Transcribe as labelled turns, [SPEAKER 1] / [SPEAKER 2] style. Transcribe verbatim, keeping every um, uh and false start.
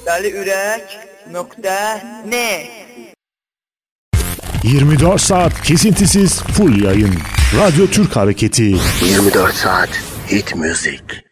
[SPEAKER 1] deliürek nokta net.
[SPEAKER 2] yirmi dört saat kesintisiz full yayın. Radyo Türk Hareketi.
[SPEAKER 3] yirmi dört saat hit müzik.